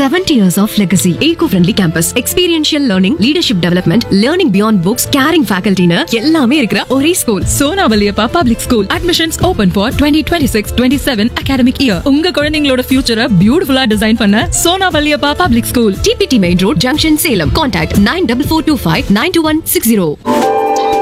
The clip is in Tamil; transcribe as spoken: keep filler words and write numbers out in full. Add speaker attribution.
Speaker 1: seventy years of legacy. Eco-friendly campus, experiential learning, leadership development, learning beyond books, caring faculty னு எல்லாமே இருக்கிற ஒரே school.
Speaker 2: Sona Valliappa public school. Admissions open for twenty twenty-six twenty-seven academic year. உங்க குழந்தைகளோட ஃபியூச்சரை பியூட்டிஃபுல்லா டிசைன் பண்ண Sona Valliappa public school.
Speaker 1: T P T Main Road, Junction, Salem. Contact nine four four two five nine two one six zero.